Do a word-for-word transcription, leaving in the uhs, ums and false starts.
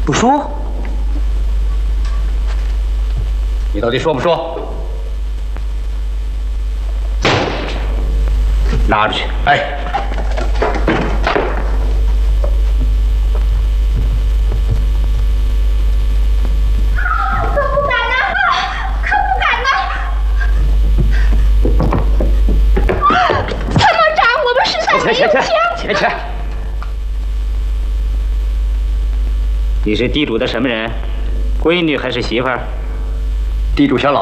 不说？ 你到底说不说？拿着去！哎。 钱钱钱钱！你是地主的什么人？闺女还是媳妇儿？ 地主小老